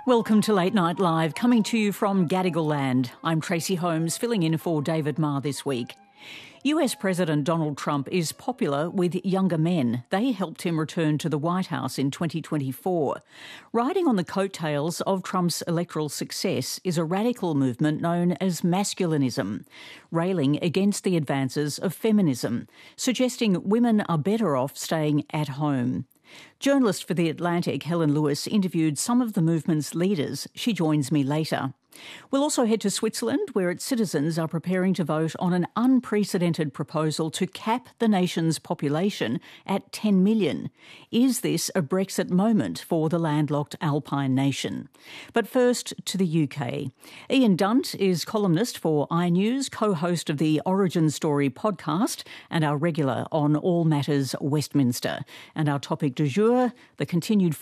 Welcome to Late Night Live, coming to you from Gadigal Land. I'm Tracy Holmes, filling in for David Marr this week. US President Donald Trump is popular with younger men. They helped him return to the White House in 2024. Riding on the coattails of Trump's electoral success is a radical movement known as masculinism, railing against the advances of feminism, suggesting women are better off staying at home. Journalist for The Atlantic, Helen Lewis, interviewed some of the movement's leaders. She joins me later. We'll also head to Switzerland, where its citizens are preparing to vote on an unprecedented proposal to cap the nation's population at 10 million. Is this a Brexit moment for the landlocked Alpine nation? But first to the UK. Ian Dunt is columnist for iNews, co-host of the Origin Story podcast, and our regular on All Matters Westminster. And our topic du jour, the continued